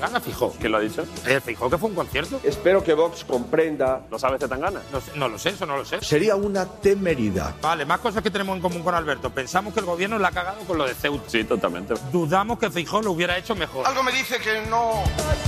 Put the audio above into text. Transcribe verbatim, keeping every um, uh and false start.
Zetangana, Feijóo. ¿Quién lo ha dicho? Eh, Feijóo, que fue un concierto. Espero que Vox comprenda. ¿Lo sabe Zetangana? No, sé- no lo sé, eso no lo sé. Sería una temeridad. Vale, más cosas que tenemos en común con Alberto. Pensamos que el gobierno la ha cagado con lo de Ceuta. Sí, totalmente. Dudamos que Feijóo lo hubiera hecho mejor. Algo me dice que no...